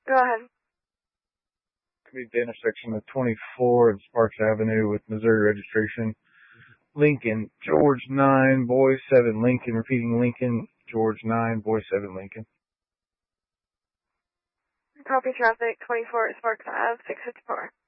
Go ahead. Could be the intersection of 24 and Sparks Avenue with Missouri registration. Lincoln, George 9, Boy 7, Lincoln. Repeating Lincoln, George 9, Boy 7, Lincoln. Copy traffic, 24 Sparks Ave, 654.